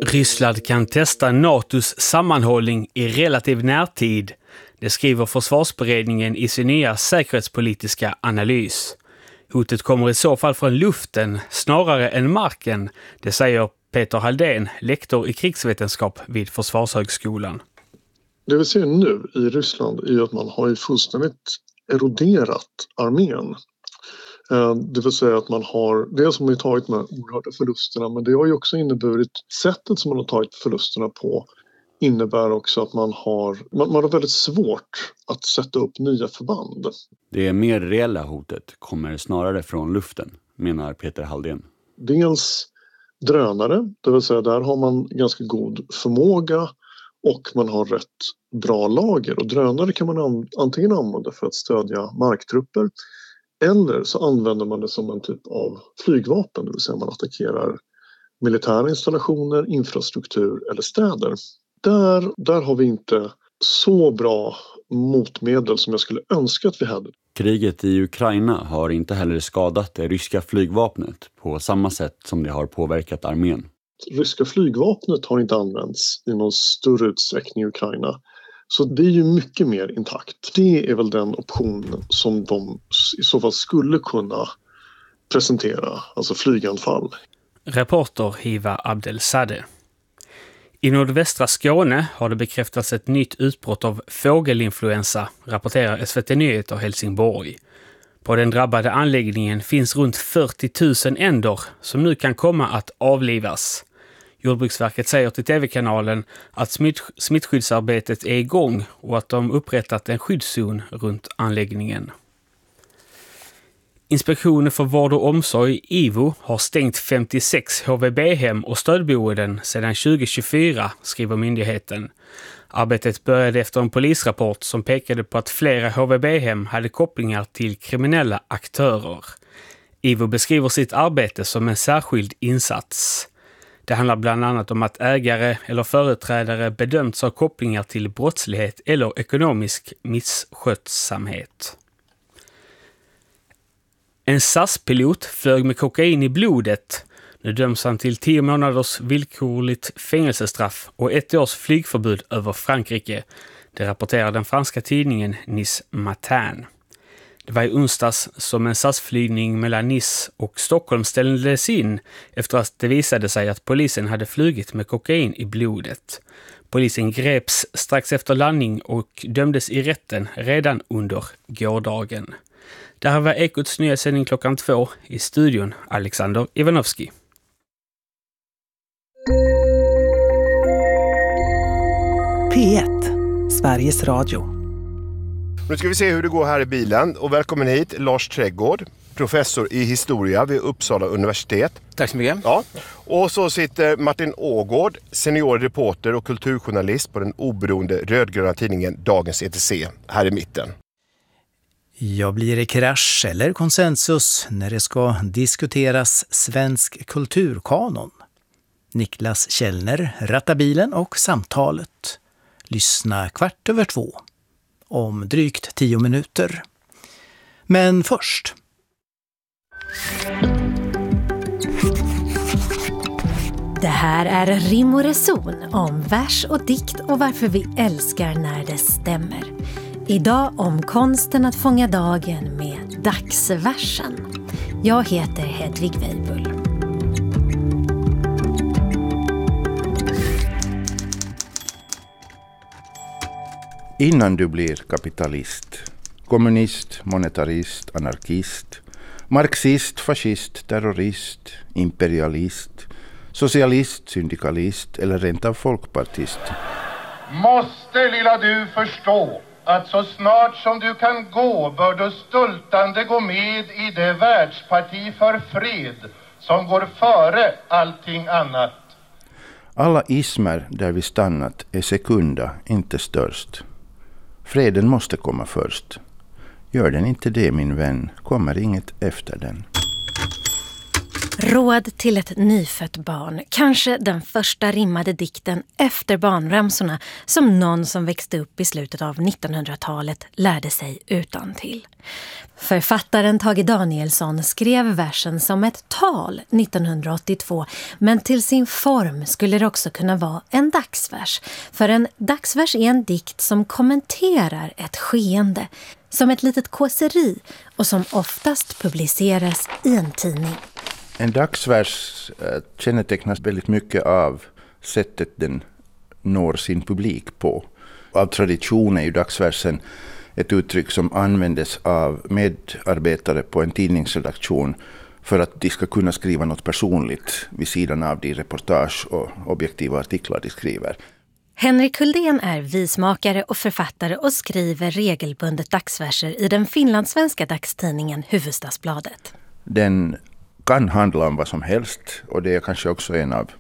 Ryssland kan testa NATOs sammanhållning i relativ närtid. Det skriver försvarsberedningen i sin nya säkerhetspolitiska analys. Hotet kommer i så fall från luften snarare än marken, det säger Peter Halldén, lektor i krigsvetenskap vid Försvarshögskolan. Det vi ser nu i Ryssland är att man har ju fullständigt eroderat armén. Det vill säga att man har, det som har tagit med oerhörda förlusterna, men det har ju också inneburit sättet som man har tagit förlusterna på innebär också att man har väldigt svårt att sätta upp nya förband. Det mer reella hotet kommer snarare från luften, menar Peter Halldén. Dels drönare, det vill säga där har man ganska god förmåga och man har rätt bra lager. Och drönare kan man antingen använda för att stödja marktrupper eller så använder man det som en typ av flygvapen, det vill säga man attackerar militära installationer, infrastruktur eller städer. Där har vi inte så bra motmedel som jag skulle önska att vi hade. Kriget i Ukraina har inte heller skadat det ryska flygvapnet på samma sätt som det har påverkat armén. Ryska flygvapnet har inte använts i någon större utsträckning i Ukraina. Så det är ju mycket mer intakt. Det är väl den option som de i så fall skulle kunna presentera, alltså flyganfall. Reporter Hiva Abdelsadeh. I nordvästra Skåne har det bekräftats ett nytt utbrott av fågelinfluensa, rapporterar SVT Nyheter Helsingborg. På den drabbade anläggningen finns runt 40 000 änder som nu kan komma att avlivas. Jordbruksverket säger till TV-kanalen att smittskyddsarbetet är igång och att de upprättat en skyddszon runt anläggningen. Inspektionen för vård och omsorg, IVO, har stängt 56 HVB-hem och stödboenden sedan 2024, skriver myndigheten. Arbetet började efter en polisrapport som pekade på att flera HVB-hem hade kopplingar till kriminella aktörer. IVO beskriver sitt arbete som en särskild insats. Det handlar bland annat om att ägare eller företrädare bedömts ha kopplingar till brottslighet eller ekonomisk misskötsamhet. En SAS-pilot flög med kokain i blodet. Nu döms han till 10 månaders villkorligt fängelsestraff och 1 års flygförbud över Frankrike. Det rapporterar den franska tidningen Nice Matin. Det var i onsdags som en SAS-flygning mellan Nice och Stockholm ställdes in efter att det visade sig att polisen hade flugit med kokain i blodet. Polisen greps strax efter landning och dömdes i rätten redan under gårdagen. Det här var Ekots nyhetssändning 2:00 i studion Alexander Ivanovski. P1, Sveriges Radio. Nu ska vi se hur det går här i bilen. Och välkommen hit Lars Trädgård, professor i historia vid Uppsala universitet. Tack så mycket. Ja. Och så sitter Martin Ågård, seniorreporter och kulturjournalist på den oberoende rödgröna tidningen Dagens ETC här i mitten. Jag blir det krasch eller konsensus när det ska diskuteras svensk kulturkanon. Niklas Källner rattar bilen och samtalet. Lyssna 2:15. Om drygt 10 minuter. Men först. Det här är Rim och Reson om vers och dikt och varför vi älskar när det stämmer. Idag om konsten att fånga dagen med dagsversen. Jag heter Hedvig Weibull. Innan du blir kapitalist, kommunist, monetarist, anarkist, marxist, fascist, terrorist, imperialist, socialist, syndikalist eller rent av folkpartist. Måste lilla du förstå att så snart som du kan gå bör du stultande gå med i det världsparti för fred som går före allting annat. Alla ismer där vi stannat är sekunda, inte störst. Freden måste komma först. Gör den inte det, min vän, kommer inget efter den. Råd till ett nyfött barn, kanske den första rimmade dikten efter barnramsorna som någon som växte upp i slutet av 1900-talet lärde sig utantill. Författaren Tage Danielsson skrev versen som ett tal 1982, men till sin form skulle det också kunna vara en dagsvers. För en dagsvers är en dikt som kommenterar ett skeende, som ett litet kåseri och som oftast publiceras i en tidning. En dagsvers kännetecknas väldigt mycket av sättet den når sin publik på. Av tradition är ju dagsversen ett uttryck som användes av medarbetare på en tidningsredaktion för att de ska kunna skriva något personligt vid sidan av de reportage och objektiva artiklar de skriver. Henrik Hultén är vismakare och författare och skriver regelbundet dagsverser i den finlandssvenska dagstidningen Hufvudstadsbladet. Den kan handla om vad som helst, och det är kanske också en av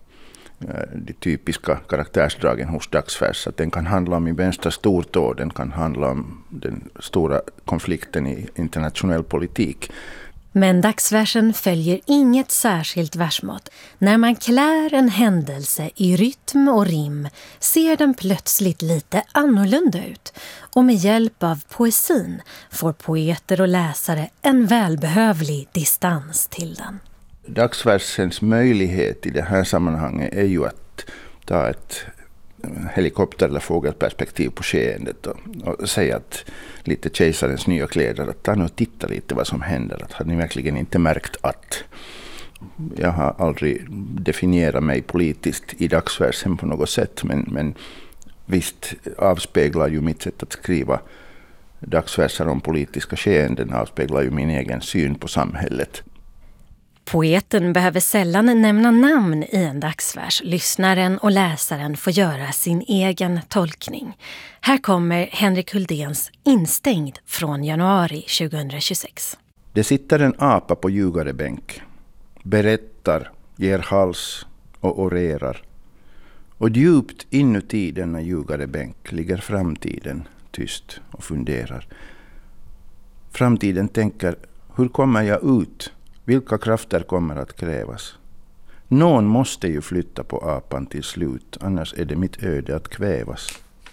de typiska karaktärsdragen hos dagsvers. Att den kan handla om i vänstra stortå, den kan handla om den stora konflikten i internationell politik. Men dagsversen följer inget särskilt versmått. När man klär en händelse i rytm och rim ser den plötsligt lite annorlunda ut. Och med hjälp av poesin får poeter och läsare en välbehövlig distans till den. Dagsversens möjlighet i det här sammanhanget är ju att ta ett helikopter- eller fågelperspektiv på skeendet och säga att lite kejsarens nya kläder, att ta nu och titta lite vad som händer. Att har ni verkligen inte märkt att jag har aldrig definierat mig politiskt i dagsversen på något sätt, men visst avspeglar ju mitt sätt att skriva dagsverser om politiska skeenden, avspeglar ju min egen syn på samhället. Poeten behöver sällan nämna namn i en dagsvers. Lyssnaren och läsaren får göra sin egen tolkning. Här kommer Henrik Hulténs Instängd från januari 2026. Det sitter en apa på ljugarebänk, berättar, ger hals och orerar. Och djupt inuti denna ljugarebänk ligger framtiden tyst och funderar. Framtiden tänker, hur kommer jag ut? Vilka krafter kommer att krävas? Någon måste ju flytta på apan till slut, annars är det mitt öde att kvävas.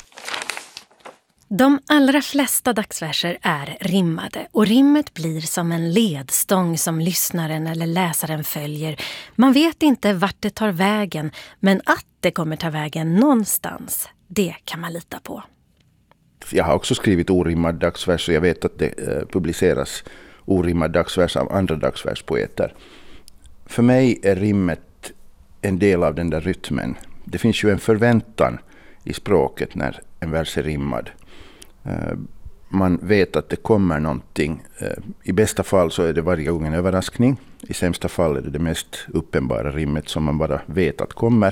De allra flesta dagsverser är rimmade och rimmet blir som en ledstång som lyssnaren eller läsaren följer. Man vet inte vart det tar vägen, men att det kommer ta vägen någonstans, det kan man lita på. Jag har också skrivit orimmad dagsvers och jag vet att det publiceras orimmad dagsvers av andra dagsverspoeter. För mig är rimmet en del av den där rytmen. Det finns ju en förväntan i språket när en vers är rimmad. Man vet att det kommer någonting. I bästa fall så är det varje gång en överraskning. I sämsta fall är det mest uppenbara rimmet som man bara vet att kommer.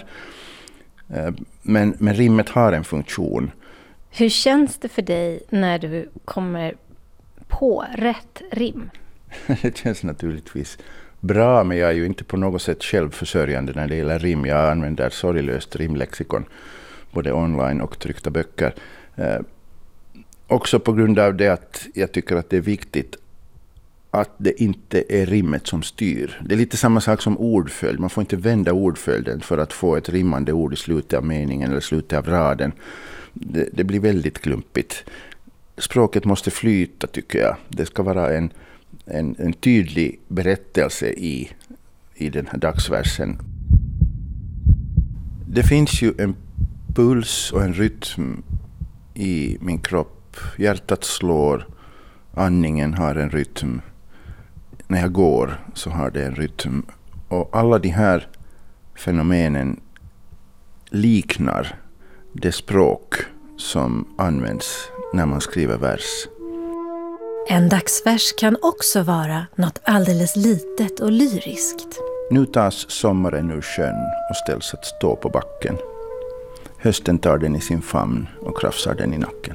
Men rimmet har en funktion. Hur känns det för dig när du kommer på rätt rim? Det känns naturligtvis bra, men jag är ju inte på något sätt självförsörjande när det gäller rim. Jag använder sorglöst rimlexikon, både online och tryckta böcker. Också på grund av det att jag tycker att det är viktigt att det inte är rimmet som styr. Det är lite samma sak som ordföljd. Man får inte vända ordföljden för att få ett rimmande ord i slutet av meningen eller slutet av raden. Det blir väldigt klumpigt. Språket måste flyta, tycker jag. Det ska vara en tydlig berättelse i den här dagsversen. Det finns ju en puls och en rytm i min kropp. Hjärtat slår, andningen har en rytm. När jag går så har det en rytm. Och alla de här fenomenen liknar det språk som används när man skriver vers. En dagsvers kan också vara något alldeles litet och lyriskt. Nu tas sommaren ur sjön och ställs att stå på backen. Hösten tar den i sin famn och krafsar den i nacken.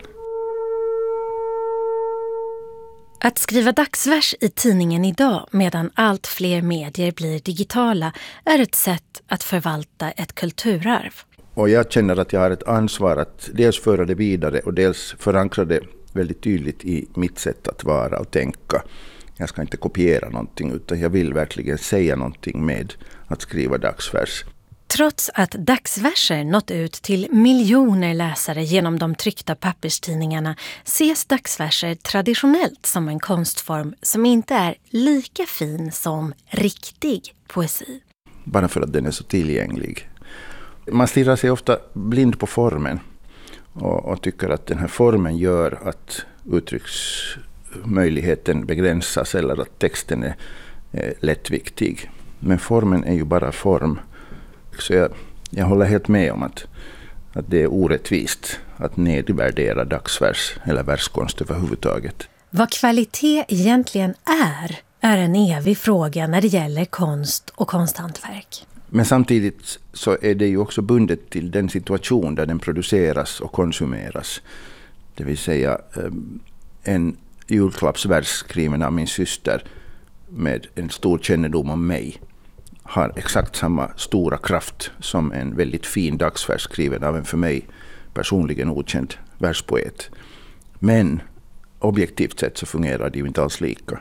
Att skriva dagsvers i tidningen idag medan allt fler medier blir digitala är ett sätt att förvalta ett kulturarv. Och jag känner att jag har ett ansvar att dels föra det vidare och dels förankra det väldigt tydligt i mitt sätt att vara och tänka. Jag ska inte kopiera någonting, utan jag vill verkligen säga någonting med att skriva dagsvers. Trots att dagsverser nått ut till miljoner läsare genom de tryckta papperstidningarna ses dagsverser traditionellt som en konstform som inte är lika fin som riktig poesi. Bara för att den är så tillgänglig. Man stirrar sig ofta blind på formen och tycker att den här formen gör att uttrycksmöjligheten begränsas eller att texten är lättviktig. Men formen är ju bara form. Så jag håller helt med om att det är orättvist att nedvärdera dagsvers eller verskonst överhuvudtaget. Vad kvalitet egentligen är en evig fråga när det gäller konst och konsthantverk. Men samtidigt så är det ju också bundet till den situation där den produceras och konsumeras. Det vill säga en julklappsvers skriven av min syster med en stor kännedom om mig har exakt samma stora kraft som en väldigt fin dagsvers skriven av en för mig personligen okänd verspoet. Men objektivt sett så fungerar det ju inte alls lika.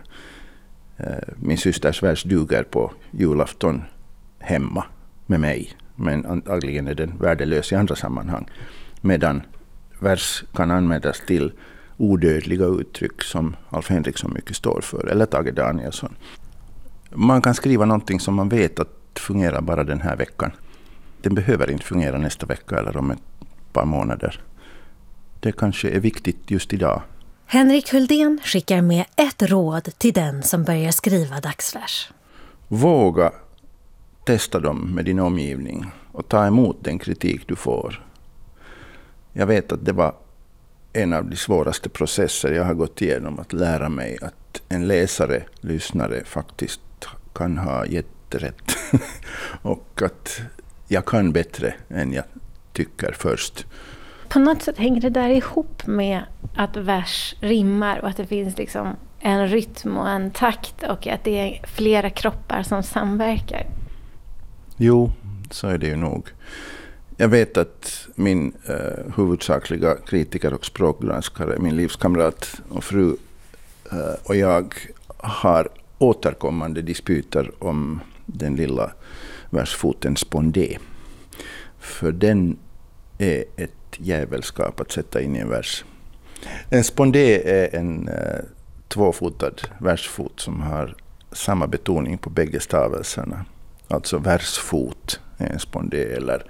Min systers vers duger på julafton hemma med mig, men antagligen är den värdelös i andra sammanhang. Medan vers kan användas till odödliga uttryck som Alf Henriksson mycket står för, eller Tage Danielsson. Man kan skriva någonting som man vet att fungerar bara den här veckan. Den behöver inte fungera nästa vecka eller om ett par månader. Det kanske är viktigt just idag. Henrik Huldén skickar med ett råd till den som börjar skriva dagsvers. Våga testa dem med din omgivning och ta emot den kritik du får. Jag vet att det var en av de svåraste processer jag har gått igenom, att lära mig att en lyssnare faktiskt kan ha jätterätt och att jag kan bättre än jag tycker först. På något sätt hänger det där ihop med att vers rimmar och att det finns liksom en rytm och en takt och att det är flera kroppar som samverkar. Jo, så är det ju nog. Jag vet att min huvudsakliga kritiker och språkgranskare, min livskamrat och fru och jag har återkommande disputer om den lilla versfoten spondé. För den är ett jävelskap att sätta in i en vers. En spondé är en tvåfotad versfot som har samma betoning på bägge stavelserna. Alltså versfot är en spondé eller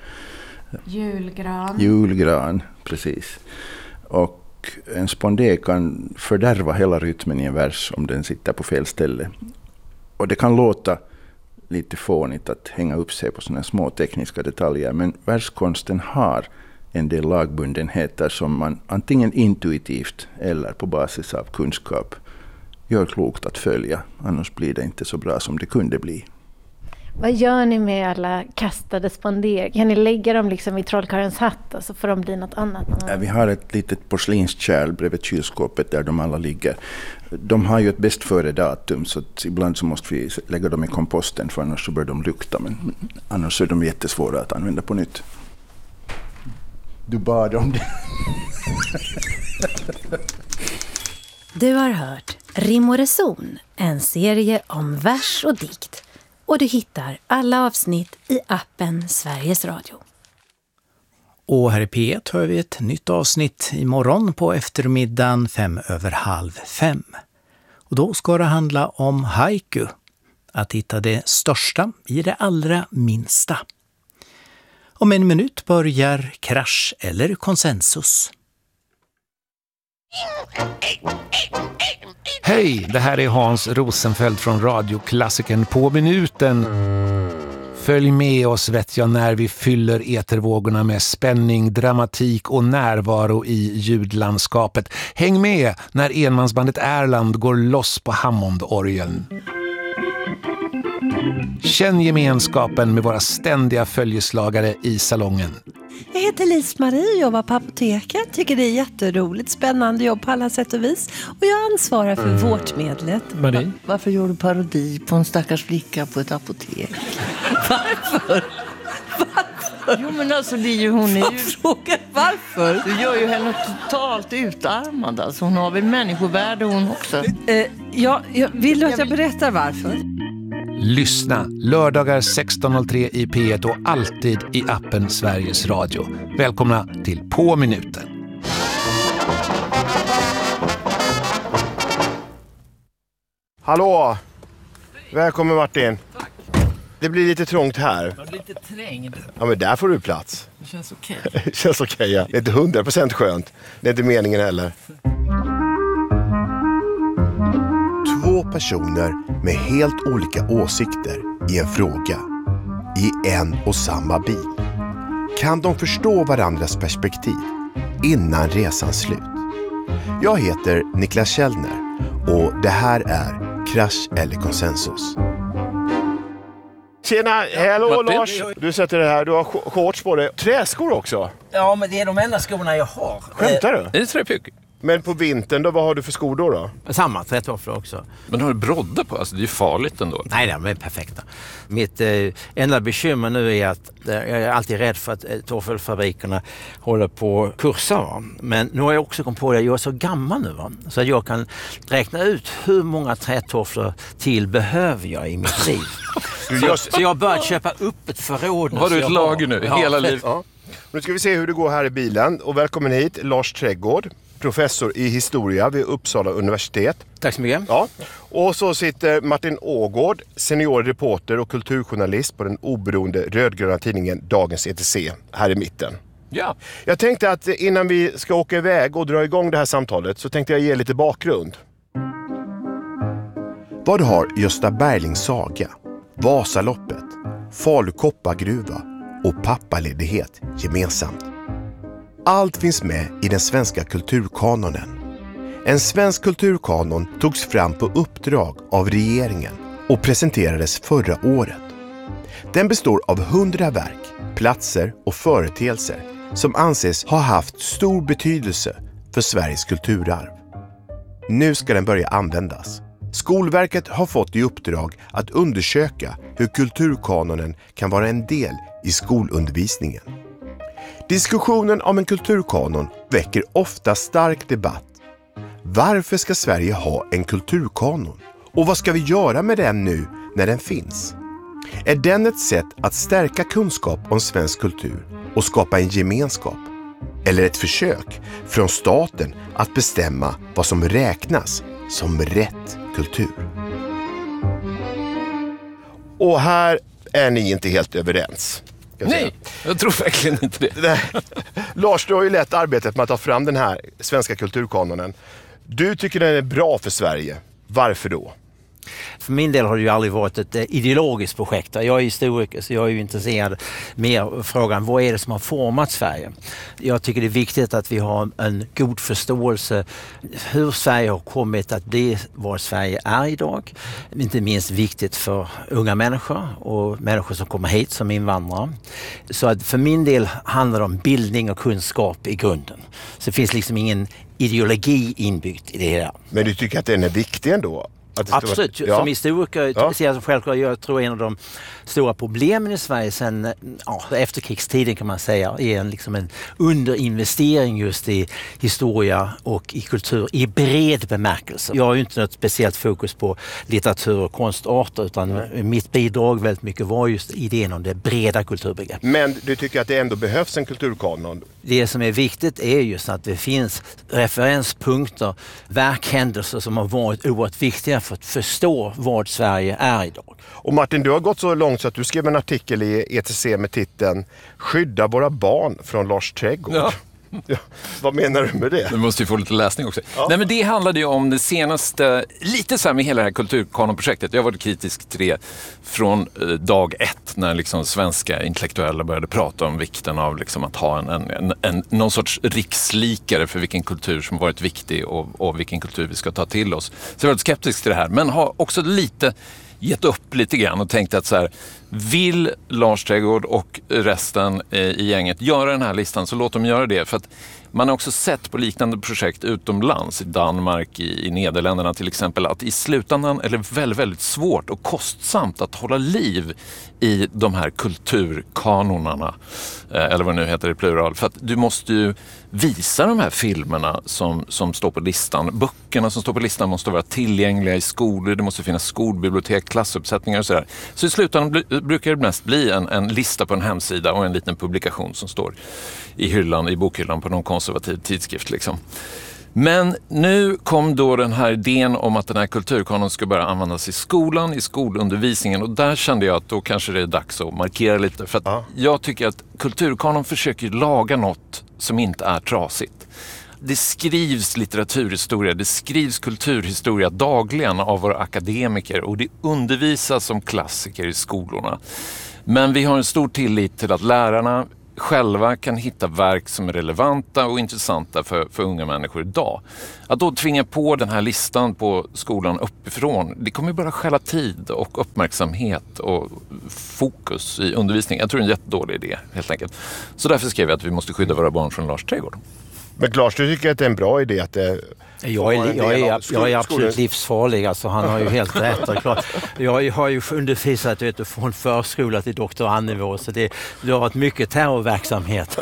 julgran, precis. Och en spondé kan fördärva hela rytmen i en vers om den sitter på fel ställe. Och det kan låta lite fånigt att hänga upp sig på sådana små tekniska detaljer, men verskonsten har en del lagbundenheter som man antingen intuitivt eller på basis av kunskap gör klokt att följa. Annars blir det inte så bra som det kunde bli. Vad gör ni med alla kastade spondéer? Kan ni lägga dem liksom i trollkarlens hatt och så får de bli något annat? Vi har ett litet porslinskärl bredvid kylskåpet där de alla ligger. De har ju ett bäst före datum, så att ibland så måste vi lägga dem i komposten för annars så bör de lukta. Men annars är de jättesvåra att använda på nytt. Du bad om det. Du har hört Rim och Reson, en serie om vers och dikt. Och du hittar alla avsnitt i appen Sveriges Radio. Och här i P1 hör vi ett nytt avsnitt imorgon på eftermiddagen 5:05. Och då ska det handla om haiku. Att hitta det största i det allra minsta. Om en minut börjar Krasch eller konsensus. Hej, det här är Hans Rosenfeldt från Radioklassikern på minuten. Följ med oss vet jag när vi fyller etervågorna med spänning, dramatik och närvaro i ljudlandskapet. Häng med när enmansbandet Erland går loss på Hammondorgeln. Känn gemenskapen med våra ständiga följeslagare i salongen. Jag heter Lis-Marie och jobbar på apoteket. Tycker det är jätteroligt, spännande jobb på alla sätt och vis. Och jag ansvarar för vårdmedlet. Marie? Varför gör du parodi på en stackars flicka på ett apotek? Varför? Jo, men alltså det är ju hon är ju... Fråga varför? Du gör ju henne totalt utarmad. Alltså hon har väl människovärde hon också. Vill du att jag berättar varför? Lyssna lördagar 16.03 i P1 och alltid i appen Sveriges Radio. Välkomna till På minuten. Hallå! Välkommen Martin. Tack. Det blir lite trångt här. Jag blir lite trängd. Ja, men där får du plats. Det känns okej. Det känns okej, ja. Det är inte 100% skönt. Det är inte meningen heller. Två personer med helt olika åsikter i en fråga. I en och samma bil. Kan de förstå varandras perspektiv innan resans slut? Jag heter Niklas Källner och det här är Krasch eller konsensus. Tjena, hallå Lars. Du sätter det här, du har shorts på dig. Träskor också? Ja, men det är de enda skorna jag har. Skämtar du? Det är träpyck. Men på vintern då, vad har du för skor då? Samma, trätofflor också. Men har du brodda på? Alltså det är ju farligt ändå. Nej, de är perfekta. Mitt enda bekymmer nu är att jag är alltid rädd för att toffelfabrikerna håller på att kursa. Va? Men nu har jag också kommit på att jag är så gammal nu. Va? Så att jag kan räkna ut hur många trätofflor till behöver jag i mitt liv. Så jag har börjat köpa upp ett förråd. Har du ett lager nu? Ja, hela livet? Ja. Nu ska vi se hur det går här i bilen. Och välkommen hit, Lars Trädgård. Professor i historia vid Uppsala universitet. Tack så mycket. Ja. Och så sitter Martin Ågård, senior reporter och kulturjournalist på den oberoende rödgröna tidningen Dagens ETC här i mitten. Ja. Jag tänkte att innan vi ska åka iväg och dra igång det här samtalet så tänkte jag ge lite bakgrund. Vad har Gösta Berlings saga, Vasaloppet, Falu koppargruva och pappaledighet gemensamt? Allt finns med i den svenska kulturkanonen. En svensk kulturkanon togs fram på uppdrag av regeringen och presenterades förra året. Den består av 100 verk, platser och företeelser som anses ha haft stor betydelse för Sveriges kulturarv. Nu ska den börja användas. Skolverket har fått i uppdrag att undersöka hur kulturkanonen kan vara en del i skolundervisningen. Diskussionen om en kulturkanon väcker ofta stark debatt. Varför ska Sverige ha en kulturkanon? Och vad ska vi göra med den nu när den finns? Är den ett sätt att stärka kunskap om svensk kultur och skapa en gemenskap? Eller ett försök från staten att bestämma vad som räknas som rätt kultur? Och här är ni inte helt överens. Nej, jag tror verkligen inte det. Lars, du har ju lett arbetet med att ta fram den här svenska kulturkanonen. Du tycker den är bra för Sverige. Varför då? För min del har det ju aldrig varit ett ideologiskt projekt. Jag är historiker så jag är ju intresserad mer av frågan vad är det som har format Sverige. Jag tycker det är viktigt att vi har en god förståelse hur Sverige har kommit att bli vad Sverige är idag. Inte minst viktigt för unga människor och människor som kommer hit som invandrare. Så att för min del handlar det om bildning och kunskap i grunden. Så det finns liksom ingen ideologi inbyggt i det hela. Men du tycker att den är viktig ändå? Absolut, som historiker ser jag självklart, jag tror en av de stora problemen i Sverige sen efterkrigstiden kan man säga är liksom en underinvestering just i historia och i kultur i bred bemärkelse. Jag har ju inte något speciellt fokus på litteratur och konstarter utan mitt bidrag väldigt mycket var just idén om det breda kulturbegreppet. Men du tycker att det ändå behövs en kulturkanon? Det som är viktigt är just att det finns referenspunkter, verkhändelser som har varit oerhört viktiga för att förstå vad Sverige är idag. Och Martin, du har gått så långt så att du skrev en artikel i ETC med titeln Skydda våra barn från Lars Trädgård. Ja. Ja, vad menar du med det? Du måste ju få lite läsning också. Ja. Nej, men det handlade ju om det senaste, lite så här med hela det här kulturkanonprojektet. Jag har varit kritisk till det från dag ett när liksom svenska intellektuella började prata om vikten av liksom att ha någon sorts rikslikare för vilken kultur som varit viktig och vilken kultur vi ska ta till oss. Så jag var skeptisk till det här, men har också lite gett upp lite grann och tänkt att så här, Vill Lars Trädgård och resten i gänget göra den här listan, så låt dem göra det. För att man har också sett på liknande projekt utomlands, i Danmark, i Nederländerna till exempel, att i slutändan är det väldigt, väldigt svårt och kostsamt att hålla liv i de här kulturkanonerna, eller vad det nu heter i plural. För att du måste ju visa de här filmerna som står på listan. Böckerna som står på listan måste vara tillgängliga i skolor, det måste finnas skolbibliotek, klassuppsättningar och sådär. Så i slutändan brukar det mest bli en lista på en hemsida och en liten publikation som står i hyllan, i bokhyllan på någon konservativ tidskrift liksom. Men nu kom då den här idén om att den här kulturkanon ska börja användas i skolan, i skolundervisningen, och där kände jag att då kanske det är dags att markera lite, för att jag tycker att kulturkanon försöker laga något som inte är trasigt. Det skrivs litteraturhistoria, det skrivs kulturhistoria dagligen av våra akademiker och det undervisas som klassiker i skolorna. Men vi har en stor tillit till att lärarna själva kan hitta verk som är relevanta och intressanta för unga människor idag. Att då tvinga på den här listan på skolan uppifrån, det kommer bara stjäla tid och uppmärksamhet och fokus i undervisningen. Jag tror det är en jättedålig idé helt enkelt. Så därför skrev jag att vi måste skydda våra barn från Lars Trädgård. Men Lars, du tycker att det är en bra idé att det... Jag är absolut livsfarlig, alltså han har ju helt rätt. Jag har ju undervisat från förskola till doktorandnivå, så det har varit mycket terrorverksamhet.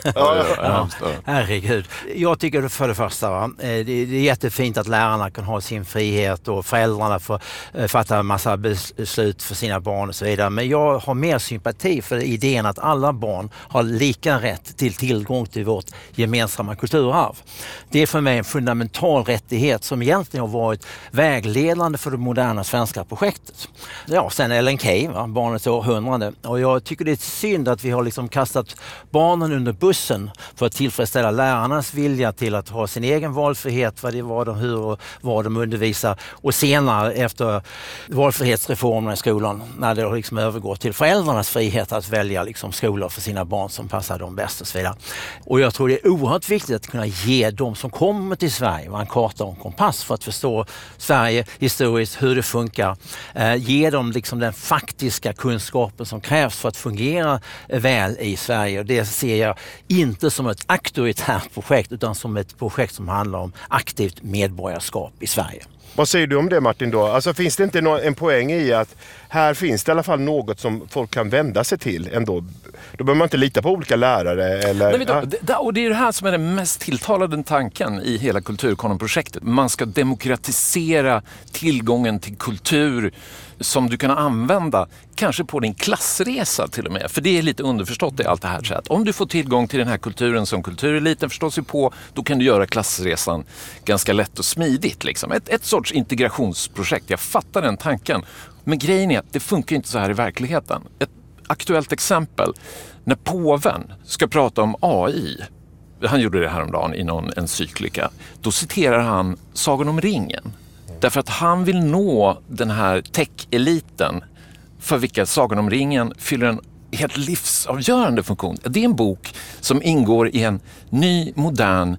Herregud. Jag tycker för det första, det är jättefint att lärarna kan ha sin frihet och föräldrarna får fatta en massa beslut för sina barn och så vidare. Men jag har mer sympati för idén att alla barn har lika rätt till tillgång till vårt gemensamma kulturarv. Det är för mig en fundamental rättighet som egentligen har varit vägledande för det moderna svenska projektet. Ja, sen Ellen Key, barnets århundrade. Och jag tycker det är synd att vi har liksom kastat barnen under bussen för att tillfredsställa lärarnas vilja till att ha sin egen valfrihet, vad de undervisar. Och senare efter valfrihetsreformerna i skolan, när det liksom övergår till föräldrarnas frihet att välja liksom skolor för sina barn som passar dem bäst och så vidare. Och jag tror det är oerhört viktigt att kunna ge de som kommer till Sverige en karta och en kompass för att förstå Sverige historiskt, hur det funkar. Ge dem liksom den faktiska kunskapen som krävs för att fungera väl i Sverige. Och det ser jag inte som ett auktoritärt projekt utan som ett projekt som handlar om aktivt medborgarskap i Sverige. Vad säger du om det, Martin då? Alltså finns det inte en poäng i att här finns det i alla fall något som folk kan vända sig till ändå? Då behöver man inte lita på olika lärare eller... Nej, och det är det här som är den mest tilltalade tanken i hela kulturkanonprojektet. Man ska demokratisera tillgången till kultur som du kan använda kanske på din klassresa till och med. För det är lite underförstått i allt det här. Så att om du får tillgång till den här kulturen som kultureliten förstår sig på, då kan du göra klassresan ganska lätt och smidigt. Liksom. Ett sorts integrationsprojekt. Jag fattar den tanken. Men grejen är att det funkar inte så här i verkligheten. Ett aktuellt exempel. När påven ska prata om AI, han gjorde det häromdagen i någon encyklika, då citerar han Sagan om ringen. Därför att han vill nå den här tech-eliten för vilka Sagan om ringen fyller en helt livsavgörande funktion. Det är en bok som ingår i en ny, modern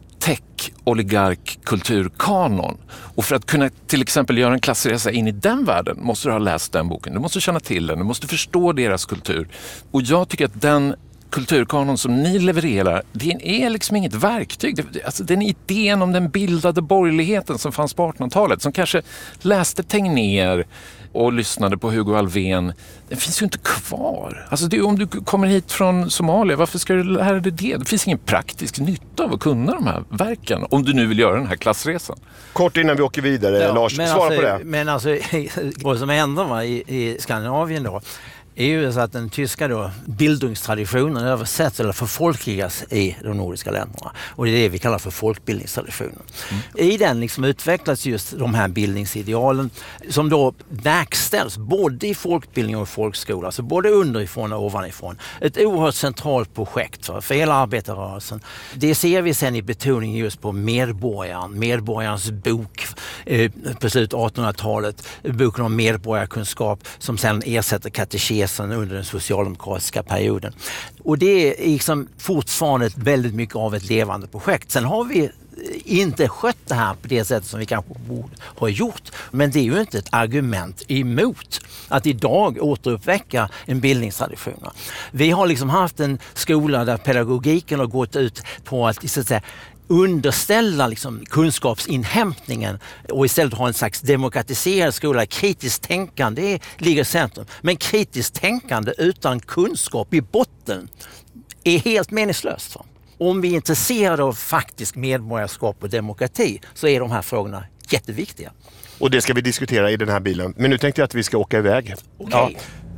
tech-oligark-kulturkanon. Och för att kunna till exempel göra en klassresa in i den världen måste du ha läst den boken. Du måste känna till den, du måste förstå deras kultur. Och jag tycker att den kulturkanon som ni levererar, det är liksom inget verktyg. Alltså den idén om den bildade borgerligheten som fanns på 1800-talet, som kanske läste Tegnér och lyssnade på Hugo Alfvén, den finns ju inte kvar. Alltså om du kommer hit från Somalia, varför ska du lära dig det? Det finns ingen praktisk nytta av att kunna de här verken, om du nu vill göra den här klassresan. Kort innan vi åker vidare, Lars, svara på det. Men alltså, vad som händer i Skandinavien då, är ju så att den tyska bildungstraditionen översätts eller förfolkligas i de nordiska länderna. Och det är det vi kallar för folkbildningstraditionen. I den liksom utvecklas just de här bildningsidealen som då verkställs både i folkbildning och folkskola, alltså både underifrån och ovanifrån. Ett oerhört centralt projekt för hela arbetarrörelsen. Det ser vi sen i betoning just på medborgarens bok på slutet av 1800-talet, boken om medborgarkunskap som sen ersätter katekesen tesen under den socialdemokratiska perioden. Och det är liksom fortfarande väldigt mycket av ett levande projekt. Sen har vi inte skött det här på det sättet som vi kanske borde ha gjort. Men det är ju inte ett argument emot att idag återuppväcka en bildningstradition. Vi har liksom haft en skola där pedagogiken har gått ut på att, så att säga, underställa liksom kunskapsinhämtningen och istället ha en slags demokratiserad skola. Kritiskt tänkande ligger i centrum. Men kritiskt tänkande utan kunskap i botten är helt meningslöst. Om vi är intresserade av faktisk medborgarskap och demokrati så är de här frågorna jätteviktiga. Och det ska vi diskutera i den här bilen. Men nu tänkte jag att vi ska åka iväg. Okay. Ja.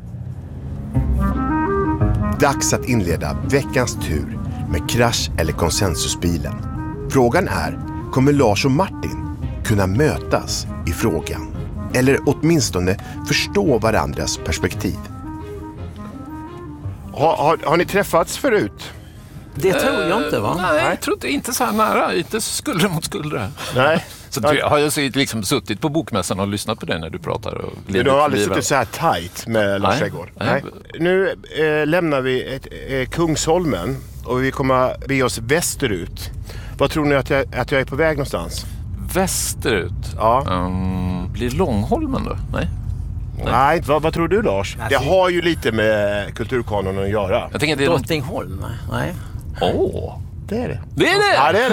Dags att inleda veckans tur med krasch- eller konsensusbilen. Frågan är, kommer Lars och Martin kunna mötas i frågan? Eller åtminstone förstå varandras perspektiv? Har ni träffats förut? Det tror jag inte, va? Nej, jag tror inte så här nära. Inte skuldra mot skuldra. Nej. Så har jag liksom suttit på bokmässan och lyssnat på dig när du pratar. Och du har aldrig suttit så här tajt med Lars Trädgård? Nej. Nu lämnar vi Kungsholmen och vi kommer be oss västerut. Vad tror ni att jag är på väg någonstans? Västerut? Ja. Blir Långholmen då? Nej, vad tror du, Lars? Det har ju lite med kulturkanonen att göra. Jag tänker att det är Drottningholm? Nej. Det är det. Det är det? Ja, det är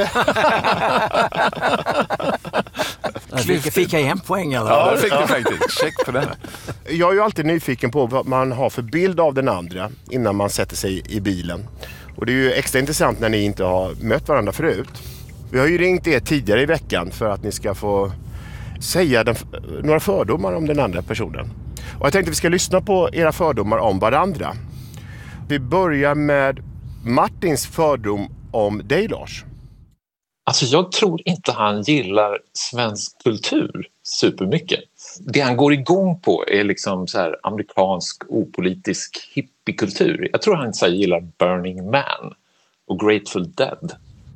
det. Fick jag en poäng eller? Ja, det fick du faktiskt. Check på det här. Jag är ju alltid nyfiken på vad man har för bild av den andra innan man sätter sig i bilen. Och det är ju extra intressant när ni inte har mött varandra förut. Vi har ju ringt er tidigare i veckan för att ni ska få säga några fördomar om den andra personen. Och jag tänkte att vi ska lyssna på era fördomar om varandra. Vi börjar med Martins fördom om dig, Lars. Alltså jag tror inte han gillar svensk kultur supermycket. Det han går igång på är liksom så här amerikansk opolitisk hippiekultur. Jag tror han så här gillar Burning Man och Grateful Dead.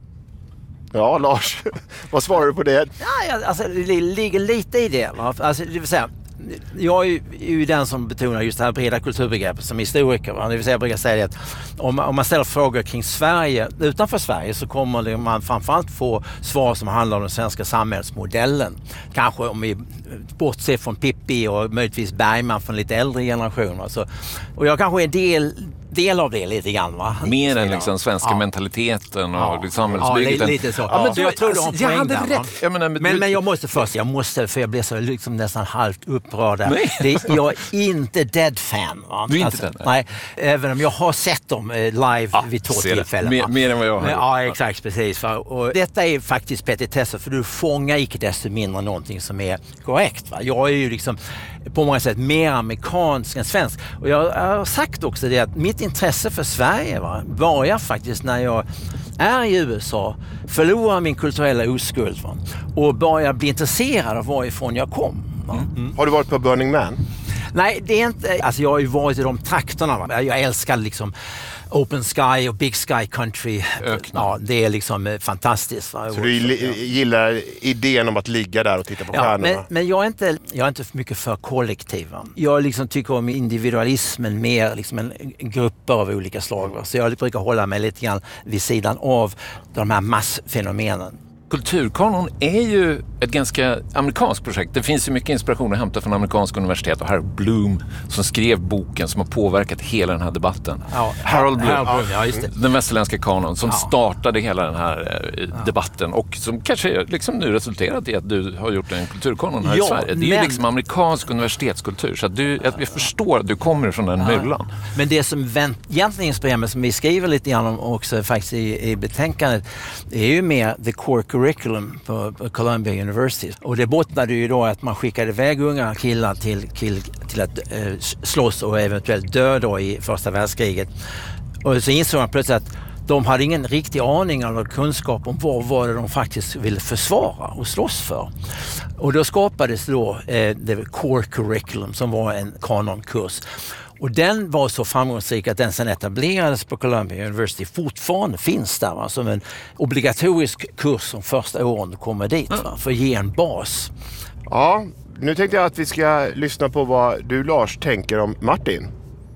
Ja, Lars, vad svarar du på det? Ja, alltså, det ligger lite i det. Alltså, det vill säga, jag är ju den som betonar just det här breda kulturbegreppet som historiker. Det vill säga, jag brukar säga att om man ställer frågor kring Sverige, utanför Sverige, så kommer man framförallt få svar som handlar om den svenska samhällsmodellen. Kanske om vi bortser från Pippi och möjligtvis Bergman från lite äldre generationer. Så, och jag kanske är del av det lite grann, va? Mer än liksom svenska mentaliteten och samhällsbygget. Ja, lite så. Ja, men jag tror du har en poäng där. Men jag måste för jag blir så liksom nästan halvt upprörd där. Jag är inte Dead-fan. Va? Du är inte den? Nej, även om jag har sett dem live vid 2 tillfällen. Mer än vad jag har. Ja, exakt, precis. Och detta är faktiskt petitesser, för du fångar icke desto mindre någonting som är korrekt. Va? Jag är ju liksom på många sätt mer amerikansk än svensk. Och jag har sagt också det att mitt intresse för Sverige börjar faktiskt när jag är i USA, förlorar min kulturella oskuld och börjar bli intresserad av varifrån jag kom. Har du varit på Burning Man? Nej, det är inte. Alltså jag har ju varit i de trakterna. Jag älskar liksom Open Sky och Big Sky Country. Ja, det är liksom fantastiskt. Så du gillar idén om att ligga där och titta på stjärnorna? Men jag är inte för mycket för kollektiva. Jag liksom tycker om individualismen mer liksom en grupper av olika slag. Så jag brukar hålla mig lite grann vid sidan av de här massfenomenen. Kulturkanon är ju ett ganska amerikanskt projekt. Det finns ju mycket inspiration att hämta från amerikanska universitet och Harold Bloom som skrev boken som har påverkat hela den här debatten. Ja, Harold Bloom, ja, just det. Den västerländska kanon som startade hela den här debatten och som kanske liksom nu resulterat i att du har gjort en kulturkanon här i Sverige. Det är ju liksom amerikansk universitetskultur, så att jag förstår att du kommer från den myllan. Men det som egentligen inspirerar mig, som vi skriver lite grann om också faktiskt i betänkandet, är ju mer the core curriculum på Columbia University. Och det bottnade ju då att man skickade iväg unga killar till att slåss och eventuellt dö då i första världskriget. Och så insåg man plötsligt att de hade ingen riktig aning eller kunskap om vad var det de faktiskt ville försvara och slåss för. Och då skapades då the core curriculum som var en kanonkurs. Och den var så framgångsrik att den sen etablerades på Columbia University, fortfarande finns där som en obligatorisk kurs som första åren du kommer dit för att ge en bas. Ja, nu tänkte jag att vi ska lyssna på vad du, Lars, tänker om Martin.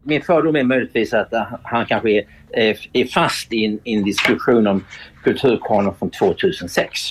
Min fördom är möjligtvis att han kanske är fast i en diskussion om kulturkanon från 2006.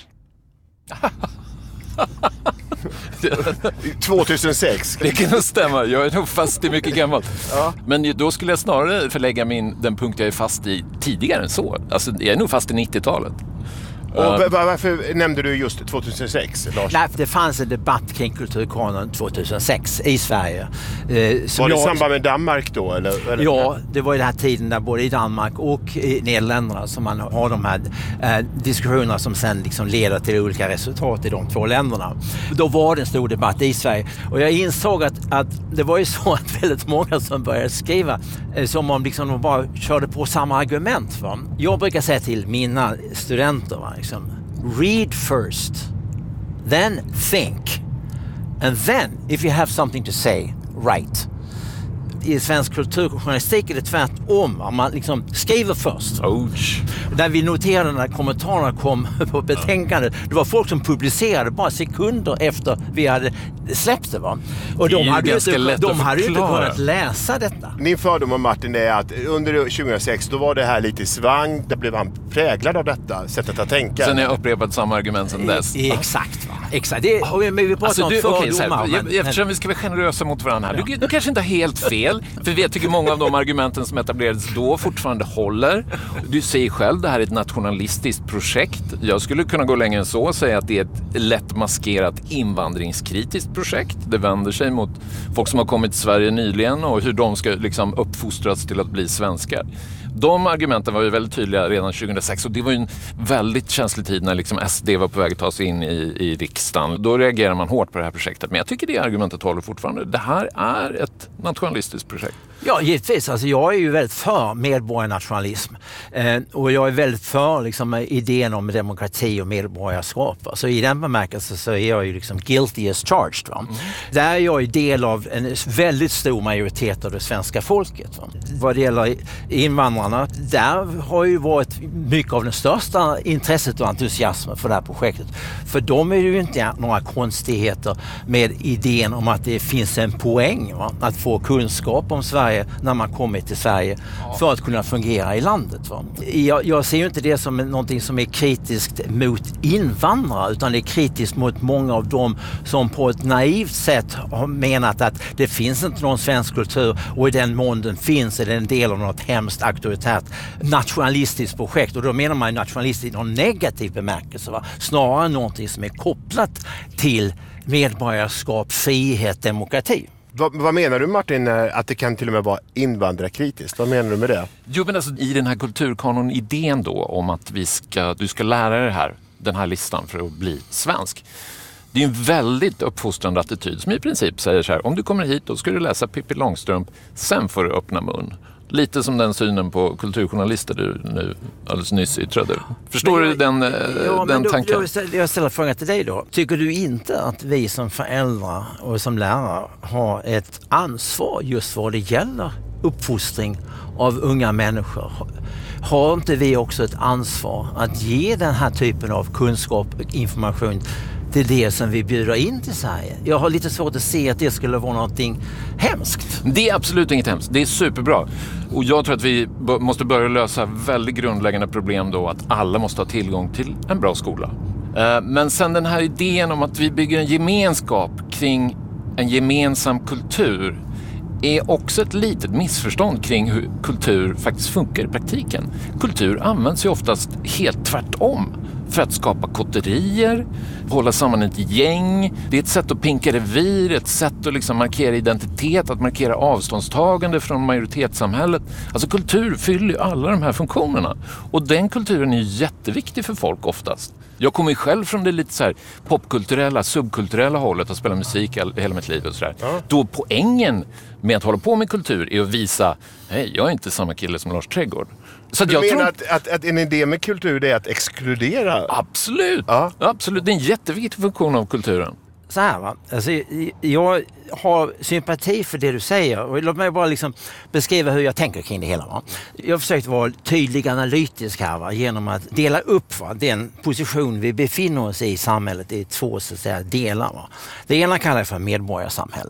2006. Det kan nog stämma. Jag är nog fast i mycket gammalt. Ja. Men då skulle jag snarare förlägga den punkt jag är fast i tidigare än så. Alltså, jag är nog fast i 90-talet. Och varför nämnde du just 2006, Lars? Nej, det fanns en debatt kring kulturkanon 2006 i Sverige. Var det i samband med Danmark då? Eller? Ja, det var i den här tiden där både i Danmark och i Nederländerna som man har de här diskussionerna som sen liksom leder till olika resultat i de två länderna. Då var det en stor debatt i Sverige. Och jag insåg att det var ju så att väldigt många som började skriva som om liksom de bara körde på samma argument. Va? Jag brukar säga till mina studenter, va? Read first, then think, and then if you have something to say, write. I svensk kulturjournalistik är det tvärtom. Man liksom skriver först. Där vi noterade när kommentarerna kom på betänkandet, det var folk som publicerade bara sekunder efter vi hade släppt det. Va? Och de hade ju inte kunnat läsa detta. Min fördom om Martin är att under 2006 då var det här lite svang. Där blev han präglad av detta sättet att tänka. Sen har jag upprepat samma argument som dess. Exakt. Va? Exakt. Vi pratar om fördomar. Eftersom vi ska vara generösa mot varandra här. Du kanske inte har helt fel. För jag tycker många av de argumenten som etablerades då fortfarande håller. Du säger själv, det här är ett nationalistiskt projekt. Jag skulle kunna gå längre än så och säga att det är ett lätt maskerat invandringskritiskt projekt. Det vänder sig mot folk som har kommit till Sverige nyligen och hur de ska liksom uppfostras till att bli svenskar. De argumenten var ju väldigt tydliga redan 2006 och det var ju en väldigt känslig tid när liksom SD var på väg att ta sig in i riksdagen. Då reagerar man hårt på det här projektet. Men jag tycker det argumentet håller fortfarande. Det här är ett nationalistiskt projekt. Ja, givetvis. Alltså, jag är ju väldigt för medborgarnationalism. Och jag är väldigt för liksom, idén om demokrati och medborgarskap. Alltså, i den bemärkelsen så är jag ju liksom guilty as charged. Va? Där är jag ju del av en väldigt stor majoritet av det svenska folket. Va? Vad det gäller invandrarna, där har ju varit mycket av den största intresset och entusiasmen för det här projektet. För de är ju inte några konstigheter med idén om att det finns en poäng, va? Att få kunskap om Sverige när man kommer till Sverige för att kunna fungera i landet. Va? Jag ser ju inte det som någonting som är kritiskt mot invandrare, utan det är kritiskt mot många av dem som på ett naivt sätt har menat att det finns inte någon svensk kultur och i den mån den finns är det en del av något hemskt auktoritärt nationalistiskt projekt. Och då menar man nationalistiskt i någon negativ bemärkelse. Va? Snarare någonting som är kopplat till medborgarskap, frihet, demokrati. Vad menar du, Martin, att det kan till och med vara invandrarkritiskt? Vad menar du med det? Jo, men alltså, i den här kulturkanon-idén då om att du ska lära dig den här listan för att bli svensk. Det är en väldigt uppfostrande attityd som i princip säger så här: om du kommer hit då ska du läsa Pippi Långstrump, sen får du öppna mun. Lite som den synen på kulturjournalister du nu alldeles nyss yttrade. Förstår du den tanken? Jag ställer frågan till dig då. Tycker du inte att vi som föräldrar och som lärare har ett ansvar just vad det gäller uppfostring av unga människor? Har inte vi också ett ansvar att ge den här typen av kunskap och information till det som vi bjuder in till Sverige? Jag har lite svårt att se att det skulle vara någonting hemskt. Det är absolut inget hemskt. Det är superbra. Och jag tror att vi måste börja lösa väldigt grundläggande problem då, att alla måste ha tillgång till en bra skola. Men sen den här idén om att vi bygger en gemenskap kring en gemensam kultur är också ett litet missförstånd kring hur kultur faktiskt funkar i praktiken. Kultur används ju oftast helt tvärtom. För att skapa kotterier, hålla samman ett gäng. Det är ett sätt att pinka revir, ett sätt att liksom markera identitet, att markera avståndstagande från majoritetssamhället. Alltså kultur fyller ju alla de här funktionerna. Och den kulturen är ju jätteviktig för folk oftast. Jag kommer ju själv från det lite så här popkulturella, subkulturella hållet att spela musik hela mitt liv och sådär. Ja. Då poängen med att hålla på med kultur är att visa, hej, jag är inte samma kille som Lars Trädgård. Så du menar att en idé med kultur är att exkludera? Absolut, ja. Absolut. Det är en jätteviktig funktion av kulturen. Så här, va? Alltså, jag har sympati för det du säger och låt mig bara liksom beskriva hur jag tänker kring det hela. Va? Jag har försökt vara tydlig analytisk här, va? Genom att dela upp, va? Den position vi befinner oss i samhället i två så att säga, delar. Va? Det ena kallar jag för medborgarsamhället. Va?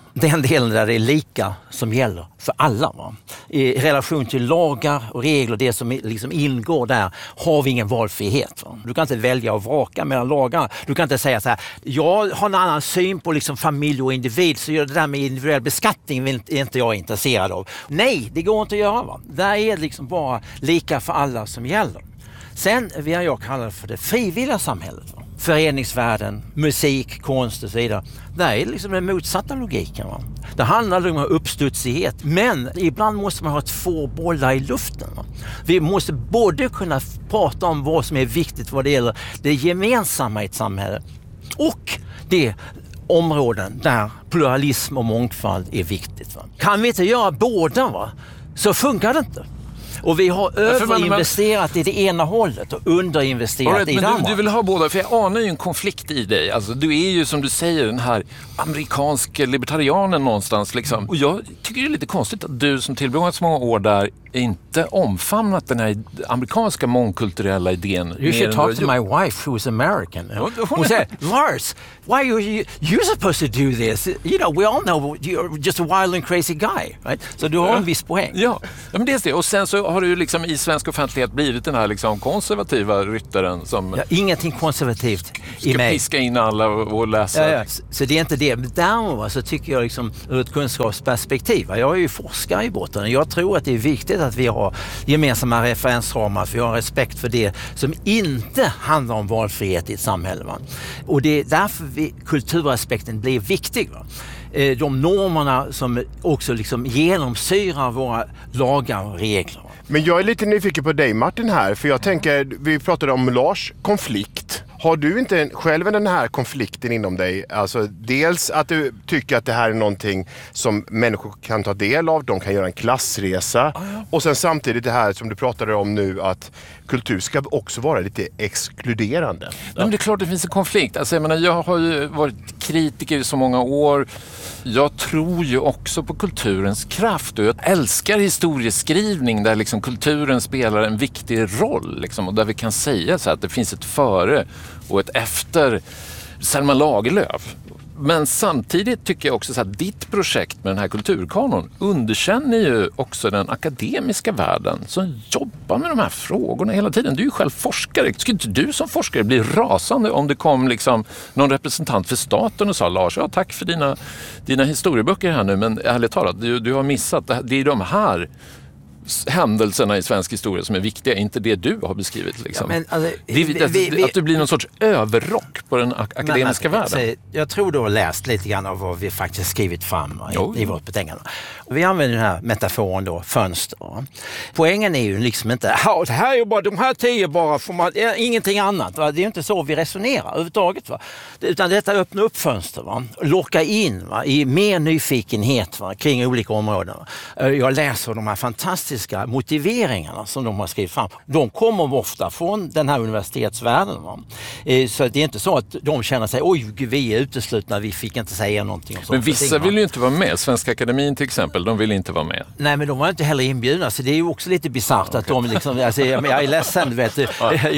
den delen där det är lika som gäller för alla. Va? I relation till lagar och regler, det som liksom ingår där, har vi ingen valfrihet. Va? Du kan inte välja och vraka mellan lagarna. Du kan inte säga så här, jag har en annan syn på liksom familj och individ, så det där med individuell beskattning är inte jag intresserad av. Nej, det går inte att göra. Va? Där är det liksom bara lika för alla som gäller. Sen vill jag kalla det för det frivilliga samhället. Va? Föreningsvärlden, musik, konst och så vidare. Där är liksom den motsatta logiken. Va? Det handlar om uppstudsighet, men ibland måste man ha 2 bollar i luften. Va? Vi måste både kunna prata om vad som är viktigt vad det gäller det gemensamma i ett samhälle och det områden där pluralism och mångfald är viktigt. Va? Kan vi inte göra båda, va? Så funkar det inte. Och vi har överinvesterat i det ena hållet och underinvesterat i det andra. Du vill ha båda, för jag anar ju en konflikt i dig. Alltså, du är ju som du säger den här amerikanska libertarianen någonstans. Liksom. Och jag tycker det är lite konstigt att du som tillbringat så många år där inte omfamnat den här amerikanska mångkulturella idén. You should talk to my wife who's American. Hon säger, Lars, why are you supposed to do this? You know, we all know you're just a wild and crazy guy. Right? Så du har en viss poäng. Ja, men det är det. Och sen så har du ju liksom i svensk offentlighet blivit den här liksom konservativa ryttaren som... Ja, ingenting konservativt i mig. Ska piska in alla och läsa. Ja. Så det är inte det. Men däremot så tycker jag liksom ur ett kunskapsperspektiv. Jag är ju forskare i botten. Jag tror att det är viktigt att vi har gemensamma referensramar. Att vi har respekt för det som inte handlar om valfrihet i ett samhälle. Va? Och det är därför kulturaspekten blir viktig. Va? De normerna som också liksom genomsyrar våra lagar och regler. Men jag är lite nyfiken på dig, Martin, här. För jag tänker, vi pratade om Lars konflikt. Har du inte själv den här konflikten inom dig? Alltså dels att du tycker att det här är någonting som människor kan ta del av. De kan göra en klassresa. Och sen samtidigt det här som du pratade om nu, att kultur ska också vara lite exkluderande. Ja, men det är klart det finns en konflikt. Alltså, jag har ju varit kritiker i så många år. Jag tror ju också på kulturens kraft och jag älskar historieskrivning där liksom kulturen spelar en viktig roll liksom, och där vi kan säga så att det finns ett före och ett efter Selma Lagerlöf. Men samtidigt tycker jag också så att ditt projekt med den här kulturkanon underkänner ju också den akademiska världen som jobbar med de här frågorna hela tiden. Du är ju själv forskare. Skulle inte du som forskare bli rasande om det kom liksom någon representant för staten och sa, Lars, ja, tack för dina historieböcker här nu, men ärligt talat, du har missat. Det är de här händelserna i svensk historia som är viktiga, inte det du har beskrivit. Liksom. Ja, men, alltså, att du blir någon sorts överrock på den akademiska världen. Jag tror du har läst lite grann av vad vi faktiskt skrivit fram i vårt betänkande. Vi använder den här metaforen då, fönster. Poängen är ju liksom inte, det här är ju bara, de här 10 bara, får man, ingenting annat. Va? Det är inte så vi resonerar överhuvudtaget. Va? Utan detta öppnar upp fönster, va? Locka in i mer nyfikenhet kring olika områden. Jag läser de här fantastiska motiveringarna som de har skrivit fram. De kommer ofta från den här universitetsvärlden. Va? Så det är inte så att de känner sig, oj, vi är uteslutna, vi fick inte säga någonting. Och men vissa vill ju inte vara med. Svenska akademin till exempel, de vill inte vara med. Nej, men de var inte heller inbjudna, så det är ju också lite bizarrt att de liksom, alltså, jag är ledsen, vet du.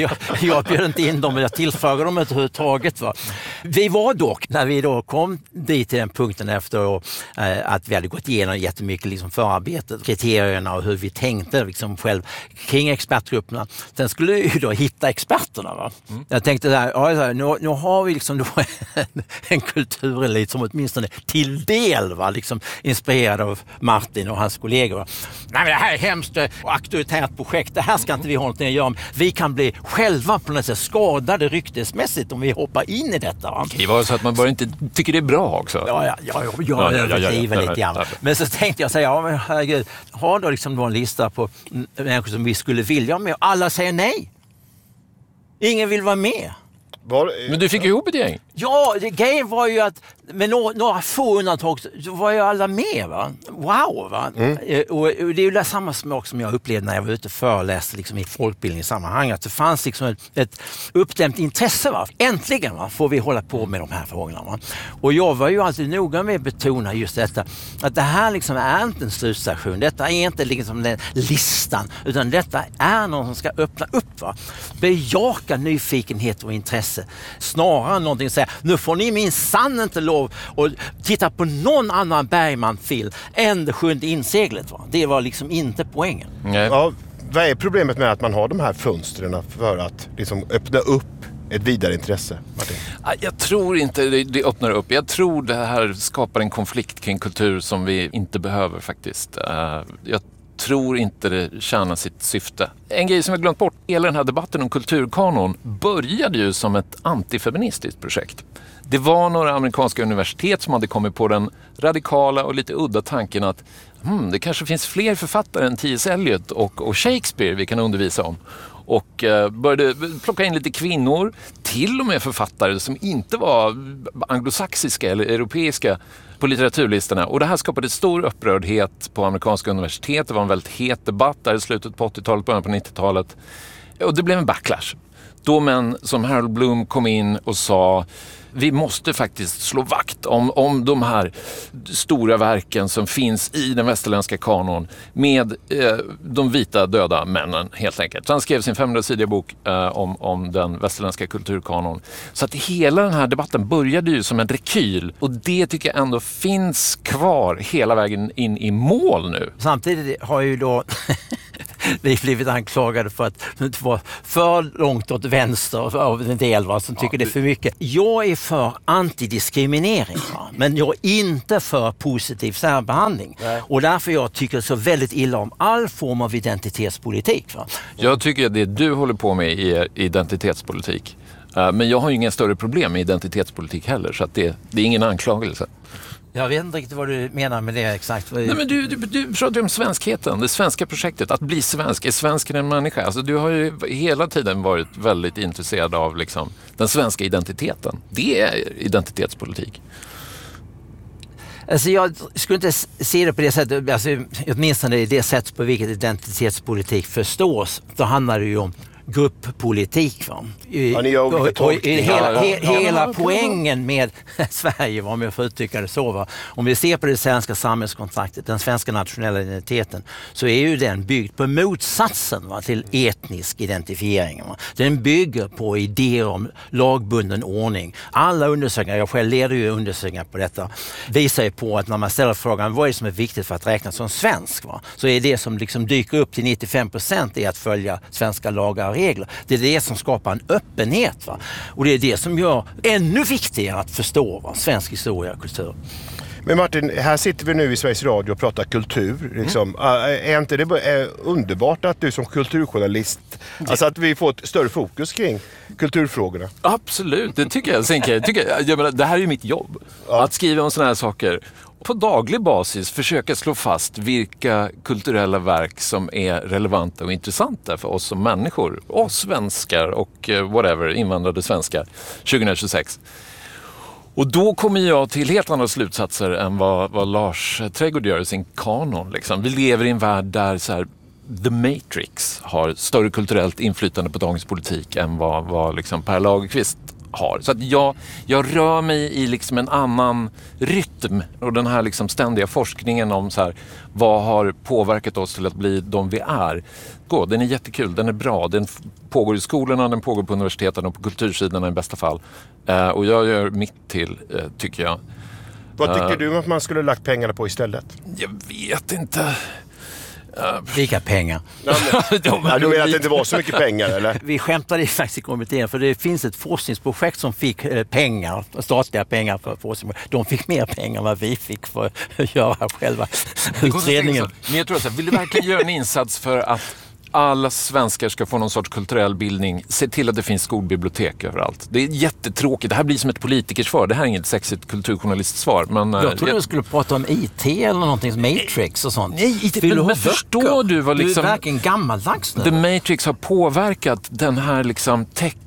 Jag bjöd inte in dem, jag tillfrågade dem överhuvudtaget. Va? Vi var dock, när vi då kom dit till den punkten efter att vi hade gått igenom jättemycket liksom förarbetet, kriterierna och hur vi tänkte liksom själv kring expertgrupperna. Sen skulle vi ju då hitta experterna. Va? Jag tänkte där, nu har vi liksom då en kulturelit som åtminstone till del var liksom inspirerad av Martin och hans kollegor. Va? Nej, men det här är hemskt och auktoritärt projekt. Det här ska inte vi ha någonting att göra med. Vi kan bli själva på något sätt skadade ryktesmässigt om vi hoppar in i detta. Va? Det var så att man bara inte tycker det är bra också. Jag överdriver lite grann. Men så tänkte jag säga, men herregud, har då liksom en lista på människor som vi skulle vilja med och alla säger nej. Ingen vill vara med. Men du fick ihop ett gäng. Ja, grejen var ju att med några få undantag så var ju alla med. Va? Wow! Va? Och det är ju det samma smak som jag upplevde när jag var ute och föreläste liksom, i folkbildningssammanhang. Att det fanns liksom ett uppdämt intresse. Va? Äntligen får vi hålla på med de här frågorna. Va? Och jag var ju alltid noga med att betona just detta. Att det här liksom är inte en slutstation. Detta är inte liksom den listan. Utan detta är någon som ska öppna upp. Va? Bejaka nyfikenhet och intresse. Snarare än någonting att säga, nu får ni minsann inte lov att titta på någon annan Bergman-film än Det sjunde inseglet. Va? Det var liksom inte poängen. Ja, vad är problemet med att man har de här fönstren för att liksom öppna upp ett vidare intresse, Martin? Jag tror inte det öppnar upp. Jag tror det här skapar en konflikt kring kultur som vi inte behöver faktiskt. Jag tror inte det tjänar sitt syfte. En grej som jag glömt bort, hela den här debatten om kulturkanon började ju som ett antifeministiskt projekt. Det var några amerikanska universitet som hade kommit på den radikala och lite udda tanken att det kanske finns fler författare än T.S. Eliot och Shakespeare vi kan undervisa om. Och började plocka in lite kvinnor, till och med författare som inte var anglosaxiska eller europeiska på litteraturlistorna. Och det här skapade stor upprördhet på amerikanska universitet. Det var en väldigt het debatt där i slutet på 80-talet, början på 90-talet. Och det blev en backlash. Då män som Harold Bloom kom in och sa vi måste faktiskt slå vakt om de här stora verken som finns i den västerländska kanon med de vita döda männen helt enkelt. Han skrev sin 500-sidiga bok om den västerländska kulturkanon. Så att hela den här debatten började ju som en rekyl och det tycker jag ändå finns kvar hela vägen in i mål nu. Samtidigt har ju då vi blivit anklagade för att inte vara för långt åt vänster av en del som tycker det är för mycket. Jag är för antidiskriminering, men jag är inte för positiv särbehandling. Och därför jag tycker så väldigt illa om all form av identitetspolitik. Jag tycker att det du håller på med är identitetspolitik. Men jag har ju ingen större problem med identitetspolitik heller, så att det är ingen anklagelse. Jag vet inte riktigt vad du menar med det exakt. Nej, men du pratar om svenskheten, det svenska projektet, att bli svensk, är svensken en människa? Alltså, du har ju hela tiden varit väldigt intresserad av liksom, den svenska identiteten. Det är identitetspolitik. Alltså jag skulle inte se det på det sättet, alltså, åtminstone i det sätt på vilket identitetspolitik förstås, då handlar det ju om grupppolitik. Va? Hela poängen med Sverige, om jag får uttrycka det så, va? Om vi ser på det svenska samhällskontraktet, den svenska nationella identiteten, så är ju den byggd på motsatsen, va, till etnisk identifiering. Va? Den bygger på idéer om lagbunden ordning. Alla undersökningar, jag själv leder ju undersökningar på detta, visar ju på att när man ställer frågan vad är det som är viktigt för att räknas som svensk, va? Så är det som liksom dyker upp till 95% är att följa svenska lagar och regler. Det är det som skapar en öppenhet. Va? Och det är det som gör ännu viktigare att förstå, va, svensk historia och kultur. Men Martin, här sitter vi nu i Sveriges Radio och pratar kultur. Liksom. Är inte det underbart att du som kulturjournalist, alltså att vi får ett större fokus kring kulturfrågorna? Absolut, det tycker jag. Jag menar, det här är ju mitt jobb. Ja. Att skriva om såna här saker. På daglig basis försöka slå fast vilka kulturella verk som är relevanta och intressanta för oss som människor. Oss svenskar och invandrade svenskar 2026. Och då kommer jag till helt andra slutsatser än vad Lars Trädgård gör i sin kanon. Liksom. Vi lever i en värld där så här, The Matrix har större kulturellt inflytande på dagens politik än vad liksom Per Lagerkvist har. Så att jag rör mig i liksom en annan rytm och den här liksom ständiga forskningen om så här, vad har påverkat oss till att bli de vi är. Den är jättekul, den är bra, den pågår i skolorna, den pågår på universiteten och på kultursidorna i bästa fall. Och jag gör mitt till, tycker jag. Vad tycker du att man skulle lagt pengarna på istället? Jag vet inte. Vilka pengar? Du menar att det inte var så mycket pengar, eller? Vi skämtade faktiskt i kommittén, för det finns ett forskningsprojekt som fick pengar, statliga pengar för forskning. De fick mer pengar än vad vi fick för att göra själva utredningen. Men jag tror att vill du verkligen göra en insats för att alla svenskar ska få någon sorts kulturell bildning, se till att det finns skolbibliotek överallt. Det är jättetråkigt. Det här blir som ett politikersvar. Det här är inget sexigt kulturjournalistsvar. Men, jag trodde du skulle prata om IT eller någonting, Matrix och sånt. Nej, IT, men förstår du vad liksom... Du är verkligen gammaldags nu. The Matrix har påverkat den här liksom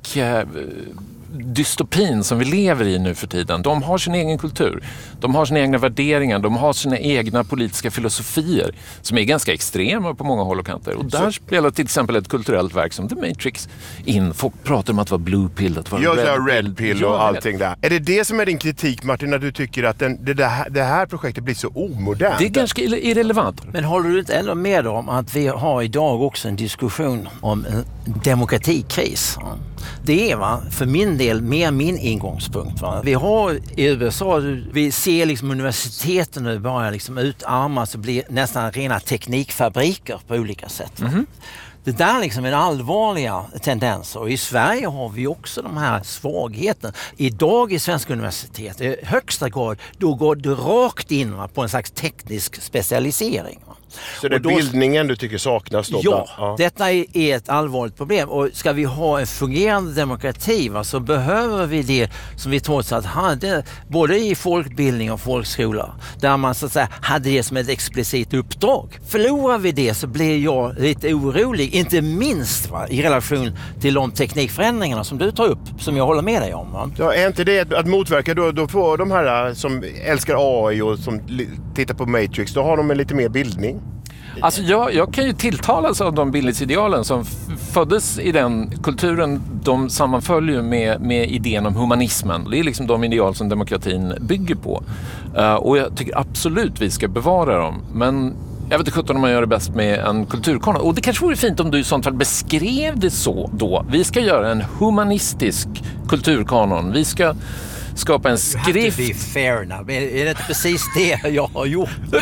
dystopin som vi lever i nu för tiden. De har sin egen kultur. De har sina egna värderingar. De har sina egna politiska filosofier som är ganska extrema på många håll och kanter. Och där spelar till exempel ett kulturellt verk som The Matrix in. Folk pratar om att vara blue pill, att vara red pill och allting där. Är det som är din kritik, Martin, när du tycker att det här projektet blir så omodernt? Det är ganska irrelevant. Men håller du inte ändå med om att vi har idag också en diskussion om en demokratikris? Det är för min del del mer min ingångspunkt. Va? Vi har i USA, vi ser liksom universiteten nu bara liksom utarmas och blir nästan rena teknikfabriker på olika sätt. Det där liksom är en allvarliga tendenser och i Sverige har vi också de här svagheten. Idag i svenska universitet i högsta grad då går det rakt in på en slags teknisk specialisering. Så det är bildningen du tycker saknas då? Ja, detta är ett allvarligt problem och ska vi ha en fungerande demokrati så behöver vi det som vi trots allt hade både i folkbildning och folkskola där man så att säga hade det som ett explicit uppdrag. Förlorar vi det så blir jag lite orolig, inte minst i relation till de teknikförändringarna som du tar upp, som jag håller med dig om. Va? Ja, är inte det att motverka då får de här som älskar AI och som tittar på Matrix, då har de en lite mer bildning? Alltså jag kan ju tilltalas av de bildningsidealen som föddes i den kulturen. De sammanföljer med idén om humanismen. Det är liksom de ideal som demokratin bygger på. Och jag tycker absolut vi ska bevara dem. Men jag vet inte om man gör det bäst med en kulturkanon. Och det kanske vore fint om du i sånt fall beskrev det så då. Vi ska göra en humanistisk kulturkanon. Vi ska skapa en skrift. You have to be fair now. Är det inte precis det jag har gjort? Du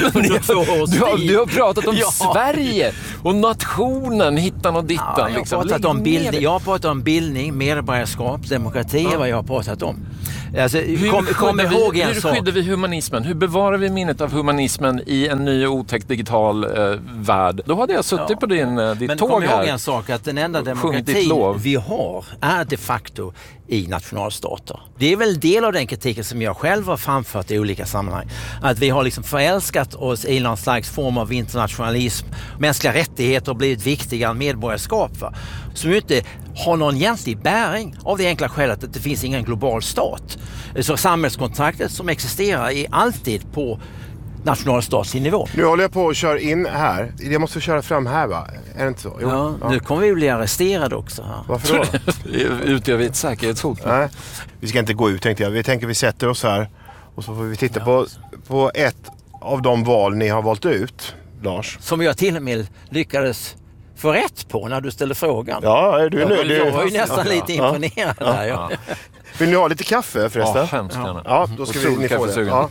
har pratat om Sverige och nationen, hittan och dittan. Ja, jag har pratat om bildning, medborgarskap, demokrati är vad jag har pratat om. Alltså, hur skyddar vi humanismen? Hur bevarar vi minnet av humanismen i en ny och otäck digital värld? Då hade jag suttit på ditt tåg här. Men kom ihåg en sak, att den enda demokrati vi har är de facto i nationalstater. Det är väl del av den kritiken som jag själv har framfört i olika sammanhang. Att vi har liksom förälskat oss i någon slags form av internationalism. Mänskliga rättigheter har blivit viktigare än medborgarskap. Som ju inte har någon egentlig bäring av det enkla skälet att det finns ingen global stat. Så samhällskontraktet som existerar är alltid på nationalstatsnivå. Nu håller jag på att köra in här. Jag måste köra fram här, va? Är det inte så? Jo. Ja, nu kommer vi bli arresterade också här. Varför då? Utgör vi ett säkerhetshot? Nej, vi ska inte gå ut tänkte jag. Vi tänker vi sätter oss här och så får vi titta på ett av de val ni har valt ut, Lars. Som jag till och med lyckades få rätt på när du ställde frågan. Ja, är du nu? Jag var ju nästan lite imponerad där. Ja. Vill ni ha lite kaffe förresten? Ja, hemskt gärna. Ja, då ska ni få det. Ja.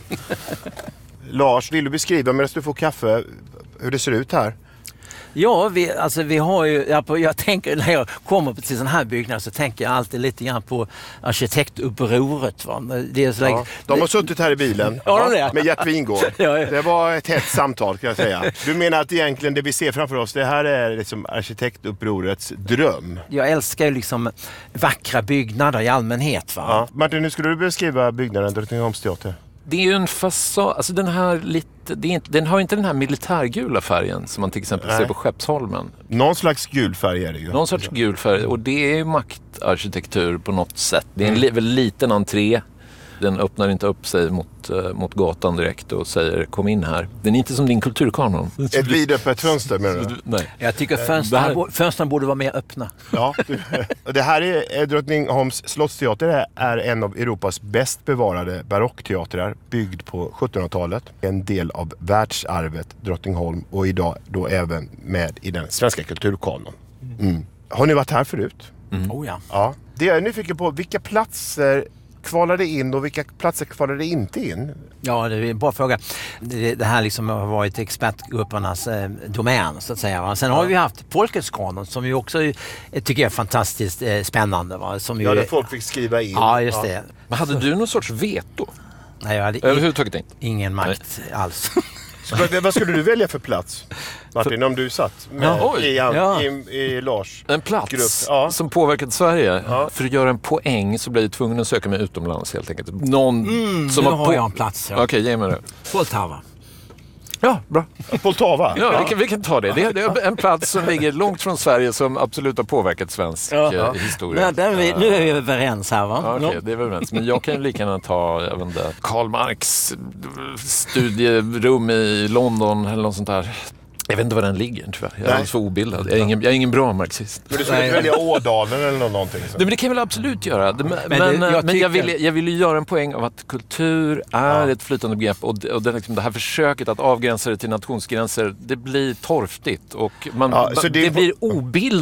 Lars, vill du beskriva medan du får kaffe hur det ser ut här? Ja, vi har ju, jag tänker när jag kommer till sån här byggnad så tänker jag alltid lite grann på arkitektupproret. Va? Det är så de har suttit här i bilen med Gert Wingård. Det var ett hett samtal kan jag säga. Du menar att egentligen det vi ser framför oss, det här är liksom arkitektupprorets dröm? Jag älskar ju liksom vackra byggnader i allmänhet. Va? Ja. Martin, hur skulle du beskriva byggnaden Drottningholmsteater? Det är ju en fasad, alltså den har inte den här militärgula färgen som man till exempel ser på Skeppsholmen. Någon slags gul färg är det ju. Någon sorts gul färg, och det är ju maktarkitektur på något sätt. Det är en väldigt liten entré. Den öppnar inte upp sig mot gatan direkt och säger kom in här. Den är inte som din kulturkanon. Ett vidöppet fönster menar du? Nej. Jag tycker fönstren borde vara mer öppna. Ja, det här är Drottningholms slottsteater är en av Europas bäst bevarade barockteatrar byggd på 1700-talet. En del av världsarvet Drottningholm och idag då även med i den svenska kulturkanon. Har ni varit här förut? Oh ja. Ja. Det är jag nyfiken på, vilka platser kvalade in och vilka platser kvalade inte in? Ja, det är en bra fråga. Det här liksom har varit expertgruppernas domän så att säga. Sen har vi haft Folkets kanon som ju också tycker jag är fantastiskt spännande. Va? Som ju, där folk fick skriva in. Ja, just det. Men hade du någon sorts veto? Nej, jag hade överhuvudtaget inte. Ingen makt alls. Vad skulle du välja för plats, Martin, om du satt med i Lars en plats grupp? Som påverkat Sverige. För att göra en poäng så blir jag tvungen att söka mig utomlands helt enkelt. Någon som har jag en plats. Ja. Okej, ge mig det. Poltava. Ja, bra. Poltava? Ja, vi kan ta det. Det är en plats som ligger långt från Sverige som absolut har påverkat svensk historia. Nu är vi överens här, va? Okej, det är vi överens. Men jag kan ju lika gärna ta Karl Marx studierum i London eller något sånt där. Jag vet inte var den ligger tyvärr. Jag är alldeles för obildad. Jag är ingen bra marxist. Men du skulle inte välja Ådalen eller någonting? Så. Nej, men det kan jag väl absolut göra. Men jag vill ju göra en poäng av att kultur är ett flytande begrepp. Och det här försöket att avgränsa det till nationsgränser, det blir torftigt. Och det blir obildat.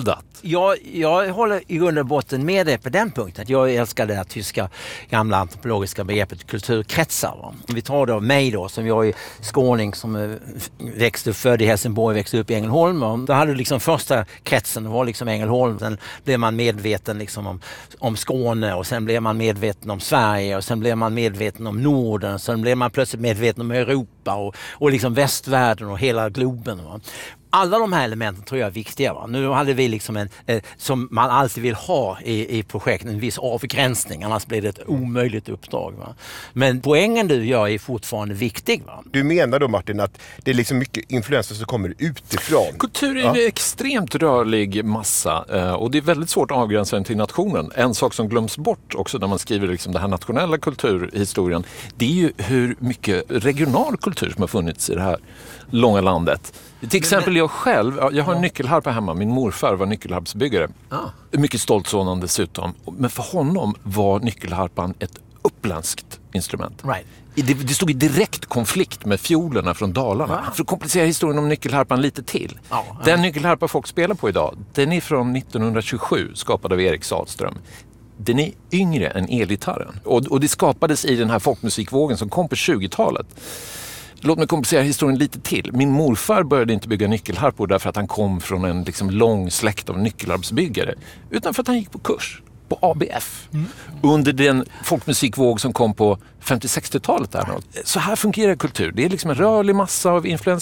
Jag håller i grund och botten med dig på den punkten. Jag älskar det här tyska gamla antropologiska begreppet kulturkretsar. Va? Om vi tar då mig då, som jag är skåning som växte upp, född i Helsingborg, växte upp i Ängelholm. Och då hade du liksom första kretsen var liksom Ängelholm. Sen blev man medveten liksom om Skåne och sen blev man medveten om Sverige och sen blev man medveten om Norden. Sen blev man plötsligt medveten om Europa och liksom västvärlden och hela globen. Va? Alla de här elementen tror jag är viktiga. Va? Nu hade vi liksom som man alltid vill ha i projekt, en viss avgränsning, annars blir det ett omöjligt uppdrag. Va? Men poängen du gör är fortfarande viktig. Va? Du menar då, Martin, att det är liksom mycket influenser som kommer utifrån? Kultur är en extremt rörlig massa och det är väldigt svårt att avgränsa den till nationen. En sak som glöms bort också när man skriver liksom den här nationella kulturhistorien, det är ju hur mycket regional kultur som har funnits i det här långa landet. Till exempel jag själv, jag har en nyckelharpa hemma. Min morfar var nyckelharpsbyggare. Mycket stolt sådan dessutom. Men för honom var nyckelharpan ett uppländskt instrument. Right. Det stod i direkt konflikt med fiolerna från Dalarna. För att komplicera historien om nyckelharpan lite till. Den nyckelharpa folk spelar på idag, den är från 1927, skapad av Erik Sahlström. Den är yngre än elgitarren. Och det skapades i den här folkmusikvågen som kom på 20-talet. Låt mig komplicera historien lite till. Min morfar började inte bygga nyckelharpor därför att han kom från en liksom lång släkt av nyckelharpsbyggare, utan för att han gick på kurs på ABF under den folkmusikvåg som kom på 50-60-talet. Så här fungerar kultur. Det är liksom en rörlig massa av influenser.